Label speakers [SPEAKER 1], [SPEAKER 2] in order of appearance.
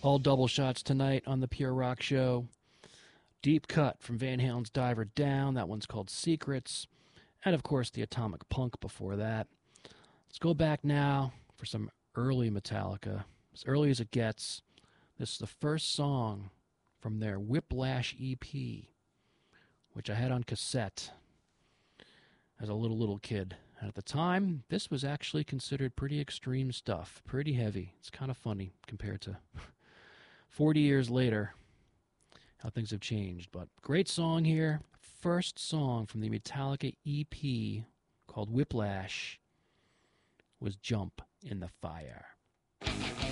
[SPEAKER 1] All double shots tonight on the Pure Rock Show. Deep cut from Van Halen's Diver Down. That one's called Secrets. And of course, the Atomic Punk before that. Let's go back now for some early Metallica. As early as it gets. This is the first song from their Whiplash EP, which I had on cassette as a little kid. And at the time, this was actually considered pretty extreme stuff, pretty heavy. It's kind of funny compared to 40 years later, how things have changed. But great song here. First song from the Metallica EP called Whiplash was Jump in the Fire.